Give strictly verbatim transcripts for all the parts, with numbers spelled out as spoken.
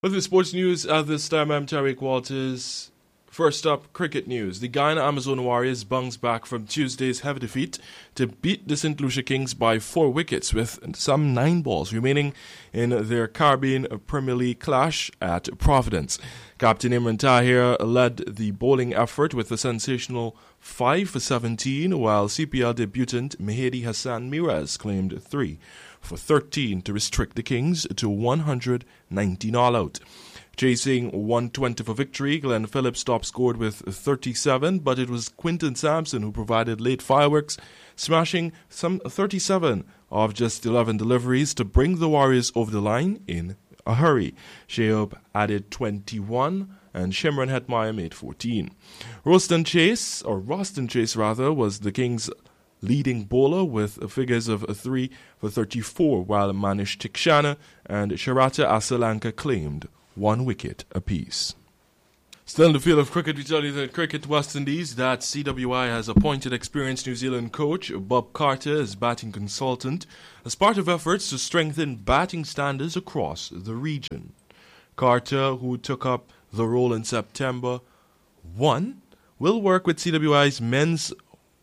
With the sports news at this time, I'm Tariq Walters. First up, cricket news. The Guyana Amazon Warriors bounced back from Tuesday's heavy defeat to beat the Saint Lucia Kings by four wickets with some nine balls remaining in their Caribbean Premier League clash at Providence. Captain Imran Tahir led the bowling effort with a sensational five for seventeen, while C P L debutant Mehdi Hassan Mirez claimed three for thirteen to restrict the Kings to one hundred nineteen all out. Chasing one twenty for victory, Glenn Phillips top scored with thirty-seven, but it was Quinton Sampson who provided late fireworks, smashing some thirty-seven of just eleven deliveries to bring the Warriors over the line in a hurry. Shoaib added twenty-one, and Shimron Hetmeyer made fourteen. Roston Chase, or Roston Chase rather, was the Kings' leading bowler with figures of three for thirty-four, while Manish Tikshana and Sharata Asalanka claimed one wicket apiece. Still in the field of cricket, we tell you that Cricket West Indies, that C W I has appointed experienced New Zealand coach Bob Carter as batting consultant as part of efforts to strengthen batting standards across the region. Carter, who took up the role in September first, will work with C W I's men's,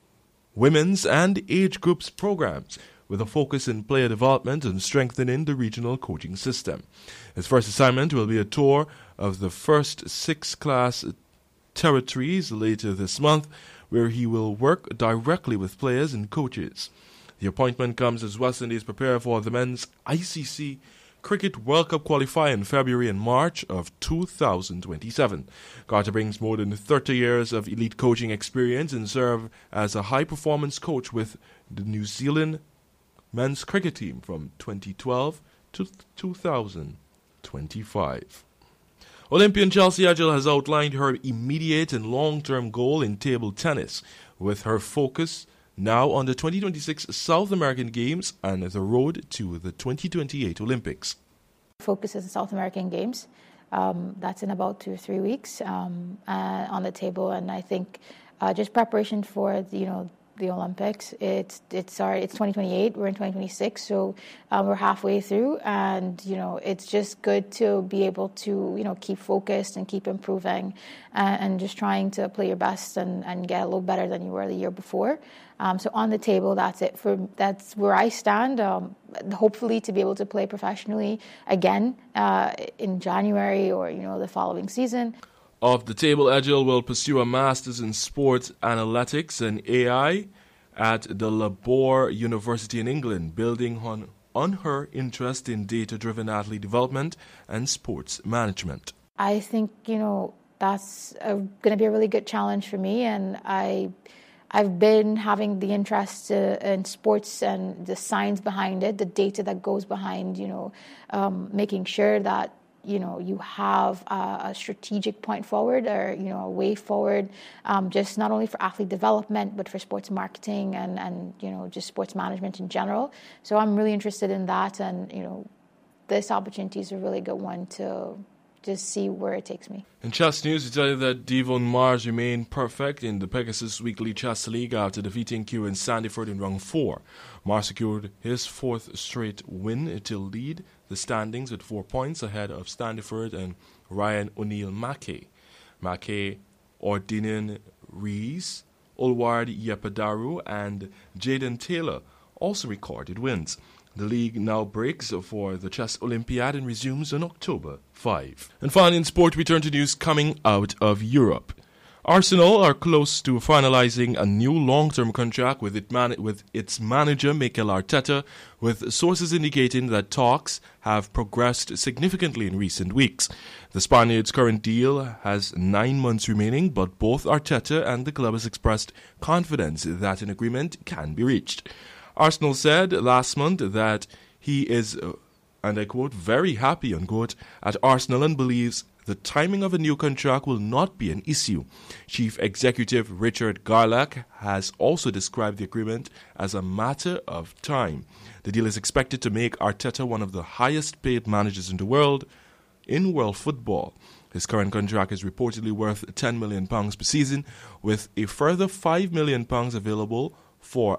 women's and age groups programs, with a focus in player development and strengthening the regional coaching system. His first assignment will be a tour of the first six class territories later this month, where he will work directly with players and coaches. The appointment comes as West Indies prepare for the men's I C C Cricket World Cup qualifier in February and March of two thousand twenty-seven. Carter brings more than thirty years of elite coaching experience and served as a high-performance coach with the New Zealand men's cricket team from twenty twelve to two thousand twenty-five. Olympian Chelsea Agile has outlined her immediate and long-term goal in table tennis, with her focus now on the twenty twenty-six South American Games and the road to the twenty twenty-eight Olympics. Focus is the South American Games. Um, that's in about two or three weeks um, uh, on the table, and I think uh, just preparation for the, you know, the Olympics. It's it's sorry, it's twenty twenty-eight. We're in twenty twenty-six, so um, we're halfway through, and you know it's just good to be able to you know keep focused and keep improving, and, and just trying to play your best and, and get a little better than you were the year before. Um, so on the table, that's it for that's where I stand. Um, hopefully, to be able to play professionally again uh, in January or you know the following season. Off the table, Agile will pursue a master's in sports analytics and A I at the Labor University in England, building on, on her interest in data-driven athlete development and sports management. I think, you know, that's going to be a really good challenge for me, and I, I've been having the interest uh, in sports and the science behind it, the data that goes behind, you know, um, making sure that you know, you have a, a strategic point forward or, you know, a way forward, um, just not only for athlete development, but for sports marketing and, and, you know, just sports management in general. So I'm really interested in that. And, you know, this opportunity is a really good one to just see where it takes me. In chess news, we tell you that Devon Mars remained perfect in the Pegasus Weekly Chess League after defeating Kieran Sandiford in round four. Mars secured his fourth straight win to lead the standings with four points ahead of Sandiford and Ryan O'Neill Mackay. Mackay, Ordinian Rees, Ulward Yepadaru, and Jaden Taylor also recorded wins. The league now breaks for the Chess Olympiad and resumes on October fifth. And finally in sport, we turn to news coming out of Europe. Arsenal are close to finalizing a new long-term contract with, it man- with its manager Mikel Arteta, with sources indicating that talks have progressed significantly in recent weeks. The Spaniard's current deal has nine months remaining, but both Arteta and the club has expressed confidence that an agreement can be reached. Arsenal said last month that he is, uh, and I quote, very happy, unquote, at Arsenal and believes the timing of a new contract will not be an issue. Chief Executive Richard Garlack has also described the agreement as a matter of time. The deal is expected to make Arteta one of the highest paid managers in the world in world football. His current contract is reportedly worth ten million pounds per season, with a further five million pounds available for a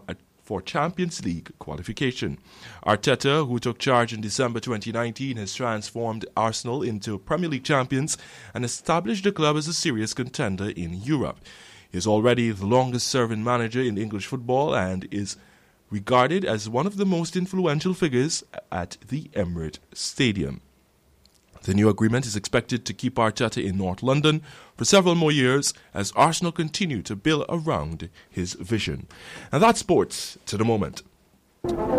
for Champions League qualification. Arteta, who took charge in December twenty nineteen, has transformed Arsenal into Premier League champions and established the club as a serious contender in Europe. He is already the longest-serving manager in English football and is regarded as one of the most influential figures at the Emirates Stadium. The new agreement is expected to keep Arteta in North London for several more years as Arsenal continue to build around his vision. And that's sports to the moment.